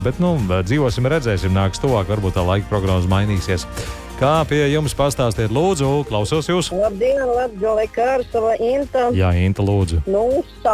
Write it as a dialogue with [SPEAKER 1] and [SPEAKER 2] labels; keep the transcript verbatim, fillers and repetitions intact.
[SPEAKER 1] Bet, nu, dzīvosim, redzēsim, nāks tuvāk, varbūt tā laika prognoze mainīsies. Kā pie jums pastāstiet, lūdzu, klausos jūs?
[SPEAKER 2] Labdien, Latgale, Kārsava, Inta.
[SPEAKER 1] Jā, Inta, lūdzu.
[SPEAKER 2] Nu,